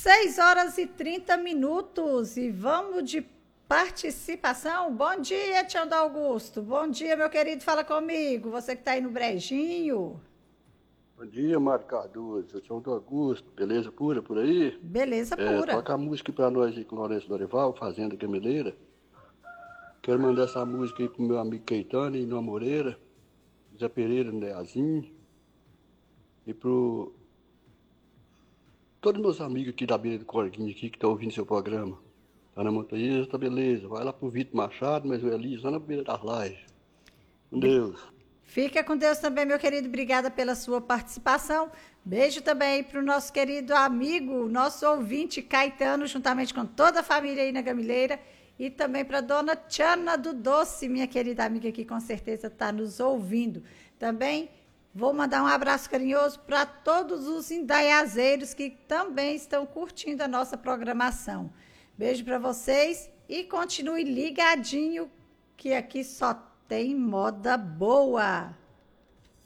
6 horas e 30 minutos e vamos de participação. Bom dia, Tião do Augusto. Bom dia, meu querido, fala comigo. Você que está aí no Brejinho. Bom dia, Mário Cardoso. Eu sou o Augusto. Beleza pura por aí? Beleza pura. Toca a música pra nós aí com o Lourenço Dorival, Fazenda Gameleira. Quero mandar essa música aí pro meu amigo Caetano e Numa Moreira, Zé Pereira, Neazinho. E pro todos meus amigos aqui da beira do Corguinho aqui que estão ouvindo seu programa. Tá na Montanha, tá beleza. Vai lá pro Vitor Machado, mas o Elias, lá na beira das lajes. Com Deus. Fica com Deus também, meu querido. Obrigada pela sua participação. Beijo também para o nosso querido amigo, nosso ouvinte Caetano, juntamente com toda a família aí na Gamileira. E também para a dona Tiana do Doce, minha querida amiga, que com certeza está nos ouvindo. Também vou mandar um abraço carinhoso para todos os indaiazeiros que também estão curtindo a nossa programação. Beijo para vocês e continue ligadinho, que aqui só tem moda boa.